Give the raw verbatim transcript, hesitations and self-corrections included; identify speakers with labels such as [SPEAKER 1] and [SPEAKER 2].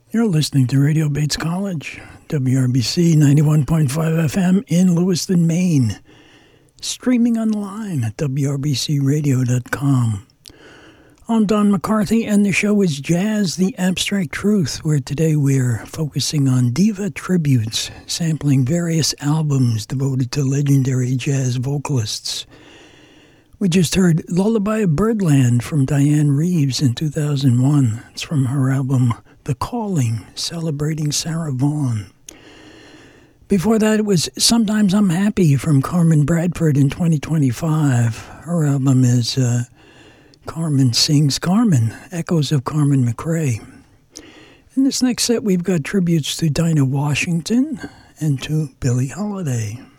[SPEAKER 1] You're listening to Radio Bates College, W R B C ninety-one point five F M in Lewiston, Maine. Streaming online at w r b c radio dot com. I'm Don McCarthy, and the show is Jazz the Abstract Truth, where today we're focusing on diva tributes, sampling various albums devoted to legendary jazz vocalists. We just heard Lullaby of Birdland from Diane Reeves in two thousand one. It's from her album The Calling, celebrating Sarah Vaughan. Before that, it was Sometimes I'm Happy from Carmen Bradford in twenty twenty-five. Her album is uh, Carmen Sings Carmen, Echoes of Carmen McRae. In this next set, we've got tributes to Dinah Washington and to Billie Holiday.